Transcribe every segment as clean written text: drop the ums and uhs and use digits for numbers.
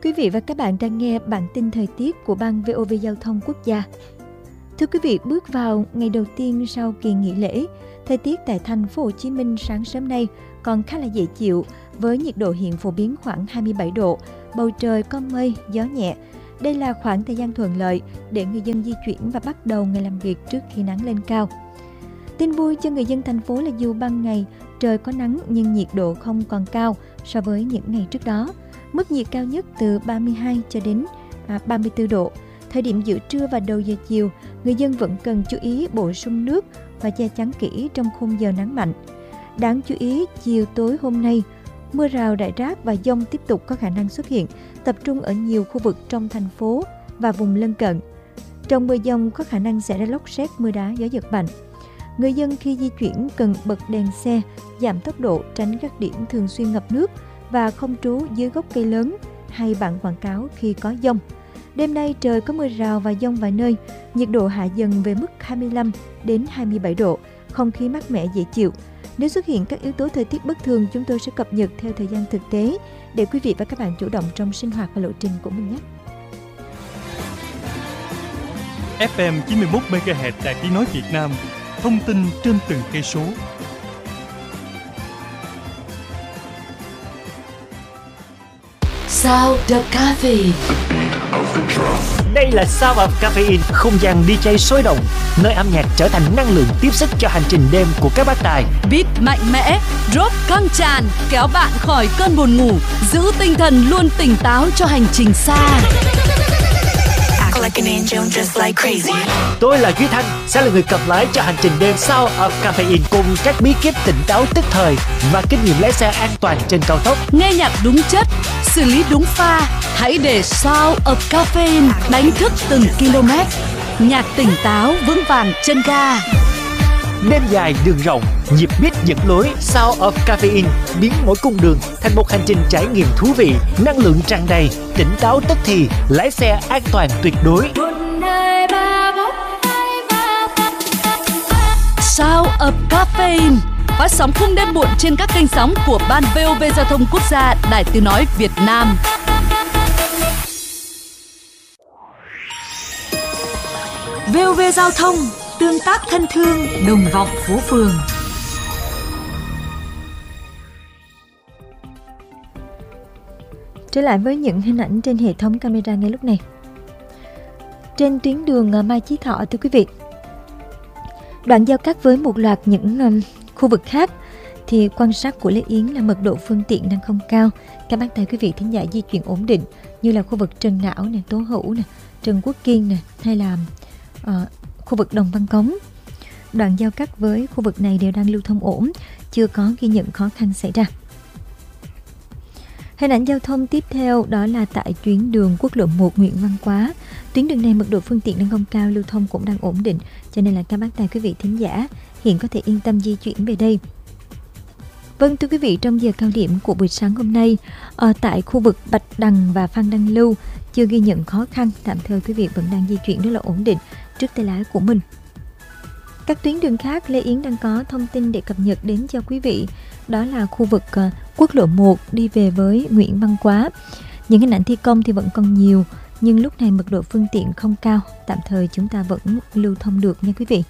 Quý vị và các bạn đang nghe bản tin thời tiết của Ban VOV Giao thông Quốc gia. Thưa quý vị, bước vào ngày đầu tiên sau kỳ nghỉ lễ, thời tiết tại thành phố Hồ Chí Minh sáng sớm nay còn khá là dễ chịu với nhiệt độ hiện phổ biến khoảng 27 độ, bầu trời có mây, gió nhẹ. Đây là khoảng thời gian thuận lợi để người dân di chuyển và bắt đầu ngày làm việc trước khi nắng lên cao. Tin vui cho người dân thành phố là dù ban ngày trời có nắng nhưng nhiệt độ không còn cao so với những ngày trước đó. Mức nhiệt cao nhất từ 32 cho đến 34 độ. Thời điểm giữa trưa và đầu giờ chiều, người dân vẫn cần chú ý bổ sung nước và che chắn kỹ trong khung giờ nắng mạnh. Đáng chú ý, chiều tối hôm nay, mưa rào rải rác và dông tiếp tục có khả năng xuất hiện, tập trung ở nhiều khu vực trong thành phố và vùng lân cận. Trong mưa dông có khả năng xảy ra lốc sét, mưa đá, gió giật mạnh. Người dân khi di chuyển cần bật đèn xe, giảm tốc độ, tránh các điểm thường xuyên ngập nước và không trú dưới gốc cây lớn hay bảng quảng cáo khi có dông. Đêm nay trời có mưa rào và dông vài nơi, nhiệt độ hạ dần về mức 25 đến 27 độ, không khí mát mẻ dễ chịu. Nếu xuất hiện các yếu tố thời tiết bất thường, chúng tôi sẽ cập nhật theo thời gian thực tế để quý vị và các bạn chủ động trong sinh hoạt và lộ trình của mình nhé. FM 91 MHz Đài Tiếng nói Việt Nam, thông tin trên từng cây số. Sound of Caffeine. Đây là Sound of Caffeine, không gian DJ sôi động, nơi âm nhạc trở thành năng lượng tiếp sức cho hành trình đêm của các bác tài. Beat mạnh mẽ, drop căng tràn, kéo bạn khỏi cơn buồn ngủ, giữ tinh thần luôn tỉnh táo cho hành trình xa. Tôi là Duy Thanh, sẽ là người cầm lái cho hành trình đêm Sound of Caffeine cùng các bí kíp tỉnh táo tức thời và kinh nghiệm lái xe an toàn trên cao tốc. Nghe nhạc đúng chất, xử lý đúng pha, hãy để Sound of Caffeine đánh thức từng km. Nhạc tỉnh táo vững vàng chân ga. Đêm dài đường rộng, nhịp beat dẫn lối. Sound of Caffeine biến mỗi cung đường thành một hành trình trải nghiệm thú vị, năng lượng tràn đầy, tỉnh táo tức thì, lái xe an toàn tuyệt đối. Sound of Caffeine phát sóng khung đêm muộn trên các kênh sóng của Ban VOV Giao thông Quốc gia, Đài Tiếng nói Việt Nam. VOV Giao thông, tương tác thân thương, đồng vọng phố phường. Trở lại với những hình ảnh trên hệ thống camera ngay lúc này. Trên tuyến đường Mai Chí Thọ, thưa quý vị, đoạn giao cắt với một loạt những khu vực khác thì quan sát của Lê Yến là mật độ phương tiện đang không cao. Các bác tài quý vị thính giả di chuyển ổn định như là khu vực Trần Não nè, Tố Hữu nè, Trần Quốc Kiên nè, hay là khu vực Đồng Văn Cống. Đoạn giao cắt với khu vực này đều đang lưu thông ổn, chưa có ghi nhận khó khăn xảy ra. Hình ảnh giao thông tiếp theo đó là tại tuyến đường quốc lộ 1 Nguyễn Văn Quá. Tuyến đường này mật độ phương tiện đang không cao, lưu thông cũng đang ổn định, cho nên là các bác tài quý vị thính giả hiện có thể yên tâm di chuyển về đây. Vâng, thưa quý vị, trong giờ cao điểm của buổi sáng hôm nay, tại khu vực Bạch Đằng và Phan Đăng Lưu chưa ghi nhận khó khăn, tạm thời quý vị vẫn đang di chuyển rất là ổn định trước tay lái của mình. Các tuyến đường khác, Lê Yến đang có thông tin để cập nhật đến cho quý vị. Đó là khu vực quốc lộ 1 đi về với Nguyễn Văn Quá. Những hình ảnh thi công thì vẫn còn nhiều, nhưng lúc này mật độ phương tiện không cao, tạm thời chúng ta vẫn lưu thông được nha quý vị.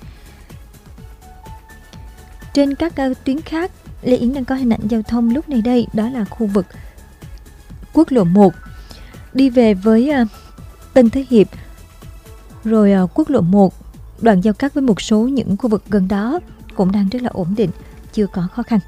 Trên các tuyến khác, Lê Yến đang có hình ảnh giao thông lúc này đây, đó là khu vực quốc lộ 1 đi về với Tân Thế Hiệp, rồi quốc lộ 1 đoạn giao cắt với một số những khu vực gần đó cũng đang rất là ổn định, chưa có khó khăn.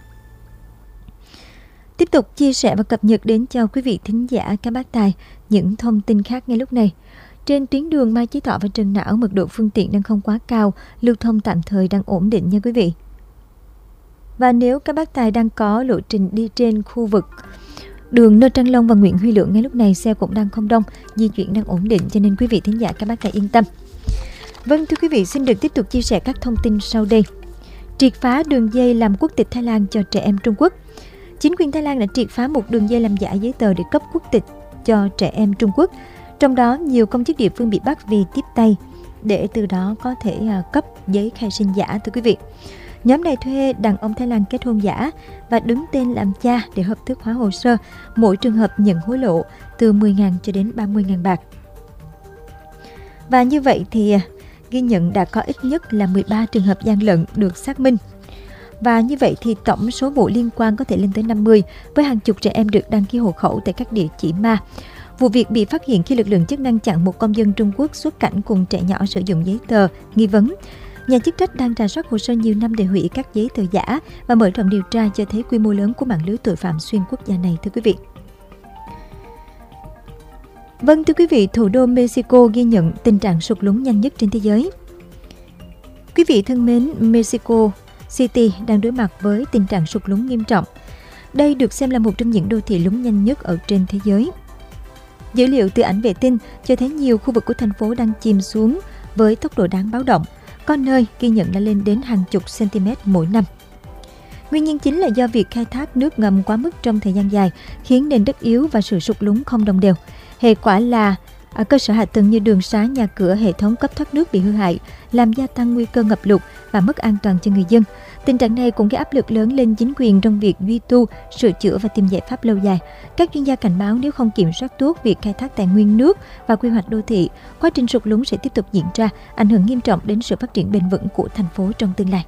Tiếp tục chia sẻ và cập nhật đến cho quý vị thính giả các bác tài những thông tin khác ngay lúc này. Trên tuyến đường Mai Chí Thọ và Trần Não, mật độ phương tiện đang không quá cao, lưu thông tạm thời đang ổn định nha quý vị. Và nếu các bác tài đang có lộ trình đi trên khu vực đường Nơ Trăng Long và Nguyễn Huy Lượng, ngay lúc này xe cũng đang không đông, di chuyển đang ổn định, cho nên quý vị thính giả các bác tài yên tâm. Vâng, thưa quý vị, xin được tiếp tục chia sẻ các thông tin sau đây. Triệt phá đường dây làm quốc tịch Thái Lan cho trẻ em Trung Quốc. Chính quyền Thái Lan đã triệt phá một đường dây làm giả giấy tờ để cấp quốc tịch cho trẻ em Trung Quốc. Trong đó, nhiều công chức địa phương bị bắt vì tiếp tay để từ đó có thể cấp giấy khai sinh giả, thưa quý vị. Nhóm này thuê đàn ông Thái Lan kết hôn giả và đứng tên làm cha để hợp thức hóa hồ sơ mỗi trường hợp nhận hối lộ từ 10.000 cho đến 30.000 bạc. Và như vậy thì ghi nhận đã có ít nhất là 13 trường hợp gian lận được xác minh. Và như vậy thì tổng số vụ liên quan có thể lên tới 50, với hàng chục trẻ em được đăng ký hộ khẩu tại các địa chỉ ma. Vụ việc bị phát hiện khi lực lượng chức năng chặn một công dân Trung Quốc xuất cảnh cùng trẻ nhỏ sử dụng giấy tờ nghi vấn. Nhà chức trách đang rà soát hồ sơ nhiều năm để hủy các giấy tờ giả và mở rộng điều tra cho thấy quy mô lớn của mạng lưới tội phạm xuyên quốc gia này, thưa quý vị. Vâng, thưa quý vị, thủ đô Mexico ghi nhận tình trạng sụt lún nhanh nhất trên thế giới. Quý vị thân mến, Mexico City đang đối mặt với tình trạng sụt lún nghiêm trọng. Đây được xem là một trong những đô thị lún nhanh nhất ở trên thế giới. Dữ liệu từ ảnh vệ tinh cho thấy nhiều khu vực của thành phố đang chìm xuống với tốc độ đáng báo động, có nơi ghi nhận là lên đến hàng chục cm mỗi năm. Nguyên nhân chính là do việc khai thác nước ngầm quá mức trong thời gian dài khiến nền đất yếu và sự sụt lún không đồng đều. Hệ quả là cơ sở hạ tầng như đường xá, nhà cửa, hệ thống cấp thoát nước bị hư hại, làm gia tăng nguy cơ ngập lụt và mất an toàn cho người dân. Tình trạng này cũng gây áp lực lớn lên chính quyền trong việc duy tu, sửa chữa và tìm giải pháp lâu dài. Các chuyên gia cảnh báo nếu không kiểm soát tốt việc khai thác tài nguyên nước và quy hoạch đô thị, quá trình sụt lún sẽ tiếp tục diễn ra, ảnh hưởng nghiêm trọng đến sự phát triển bền vững của thành phố trong tương lai.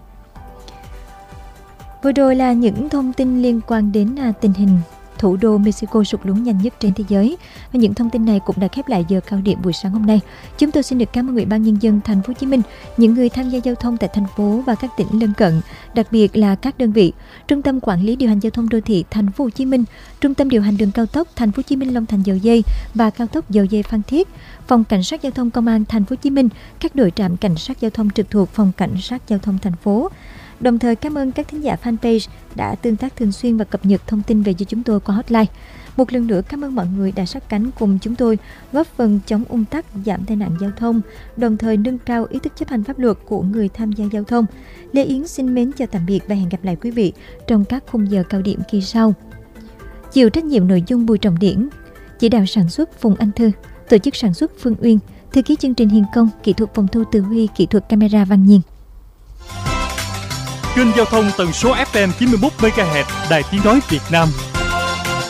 Vừa rồi là những thông tin liên quan đến tình hình thủ đô Mexico sụt lún nhanh nhất trên thế giới. Và những thông tin này cũng đã khép lại giờ cao điểm buổi sáng hôm nay. Chúng tôi xin được cảm ơn Ủy ban Nhân dân Thành phố Hồ Chí Minh, những người tham gia giao thông tại thành phố và các tỉnh lân cận, đặc biệt là các đơn vị: Trung tâm Quản lý điều hành giao thông đô thị Thành phố Hồ Chí Minh, Trung tâm điều hành đường cao tốc Thành phố Hồ Chí Minh Long Thành Dầu Giây và cao tốc Dầu Giây Phan Thiết, Phòng Cảnh sát giao thông Công an Thành phố Hồ Chí Minh, các đội trạm cảnh sát giao thông trực thuộc Phòng Cảnh sát giao thông thành phố. Đồng thời cảm ơn các thính giả fanpage đã tương tác thường xuyên và cập nhật thông tin về cho chúng tôi qua hotline. Một lần nữa cảm ơn mọi người đã sát cánh cùng chúng tôi, góp phần chống ùn tắc, giảm tai nạn giao thông, đồng thời nâng cao ý thức chấp hành pháp luật của người tham gia giao thông. Lê Yến xin mến chào tạm biệt và hẹn gặp lại quý vị trong các khung giờ cao điểm kỳ sau. Chịu trách nhiệm nội dung Bùi Trọng Điển, chỉ đạo sản xuất Phùng Anh Thư, tổ chức sản xuất Phương Uyên, thư ký chương trình Hiền Công, kỹ thuật phòng thu Từ Huy, kỹ thuật camera Văn Nhiên. Kênh giao thông tần số FM 91 MHz Đài Tiếng nói Việt Nam.